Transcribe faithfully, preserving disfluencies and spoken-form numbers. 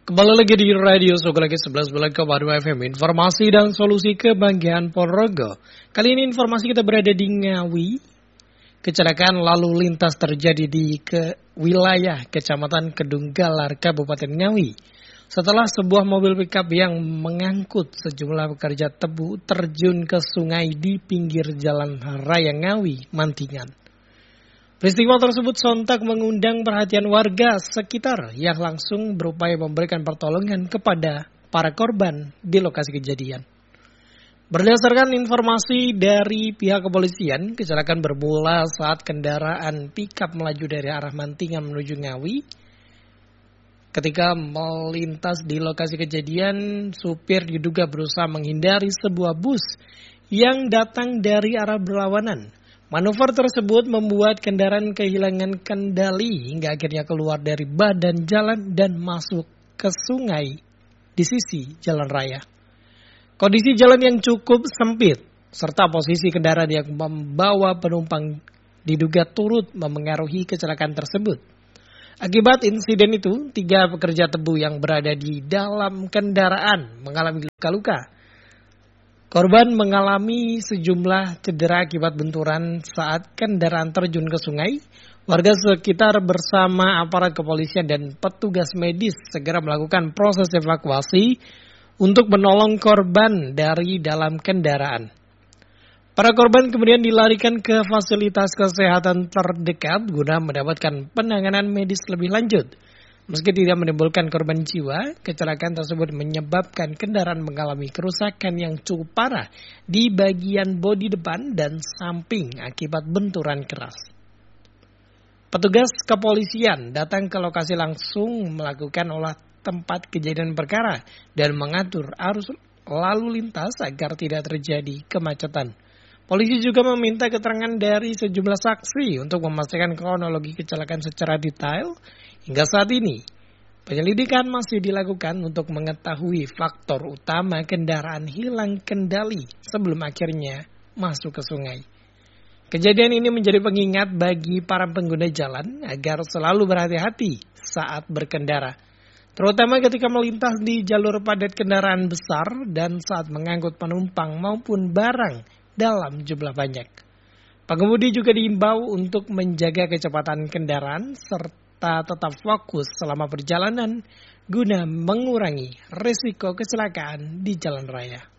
Kembali lagi di Radio Sokolagi sebelas bulan Kabar F M, informasi dan solusi kebahagiaan Ponorogo. Kali ini informasi kita berada di Ngawi. Kecelakaan lalu lintas terjadi di ke wilayah Kecamatan Kedunggalar, Kabupaten Ngawi. Setelah sebuah mobil pickup yang mengangkut sejumlah pekerja tebu terjun ke sungai di pinggir Jalan Raya Ngawi, Mantingan. Peristiwa tersebut sontak mengundang perhatian warga sekitar yang langsung berupaya memberikan pertolongan kepada para korban di lokasi kejadian. Berdasarkan informasi dari pihak kepolisian, kecelakaan bermula saat kendaraan pickup melaju dari arah Mantingan menuju Ngawi. Ketika melintas di lokasi kejadian, supir diduga berusaha menghindari sebuah bus yang datang dari arah berlawanan. Manuver tersebut membuat kendaraan kehilangan kendali hingga akhirnya keluar dari badan jalan dan masuk ke sungai di sisi jalan raya. Kondisi jalan yang cukup sempit serta posisi kendaraan yang membawa penumpang diduga turut memengaruhi kecelakaan tersebut. Akibat insiden itu, tiga pekerja tebu yang berada di dalam kendaraan mengalami luka-luka. Korban mengalami sejumlah cedera akibat benturan saat kendaraan terjun ke sungai. Warga sekitar bersama aparat kepolisian dan petugas medis segera melakukan proses evakuasi untuk menolong korban dari dalam kendaraan. Para korban kemudian dilarikan ke fasilitas kesehatan terdekat guna mendapatkan penanganan medis lebih lanjut. Meski tidak menimbulkan korban jiwa, kecelakaan tersebut menyebabkan kendaraan mengalami kerusakan yang cukup parah di bagian bodi depan dan samping akibat benturan keras. Petugas kepolisian datang ke lokasi langsung melakukan olah tempat kejadian perkara dan mengatur arus lalu lintas agar tidak terjadi kemacetan. Polisi juga meminta keterangan dari sejumlah saksi untuk memastikan kronologi kecelakaan secara detail. Hingga saat ini, penyelidikan masih dilakukan untuk mengetahui faktor utama kendaraan hilang kendali sebelum akhirnya masuk ke sungai. Kejadian ini menjadi pengingat bagi para pengguna jalan agar selalu berhati-hati saat berkendara, terutama ketika melintas di jalur padat kendaraan besar dan saat mengangkut penumpang maupun barang dalam jumlah banyak. Pengemudi juga diimbau untuk menjaga kecepatan kendaraan serta tetap fokus selama perjalanan guna mengurangi risiko kecelakaan di jalan raya.